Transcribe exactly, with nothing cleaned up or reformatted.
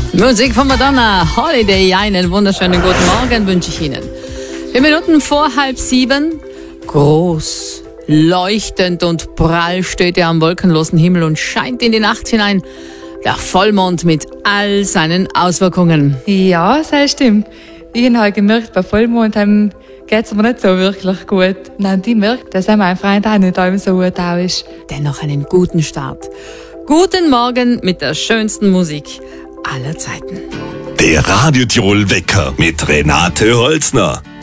Musik von Madonna, Holiday. Einen wunderschönen guten Morgen wünsche ich Ihnen. Vier Minuten vor halb sieben. Groß, leuchtend und prall steht er am wolkenlosen Himmel und scheint in die Nacht hinein. Der Vollmond mit all seinen Auswirkungen. Ja, das stimmt. Ich habe gemerkt, bei Vollmond geht es mir nicht so wirklich gut. Nein, die merkt, dass mein Freund auch nicht allem so gut auch ist. Dennoch einen guten Start. Guten Morgen mit der schönsten Musik aller Zeiten. Der Radio Tirol Wecker mit Renate Holzner.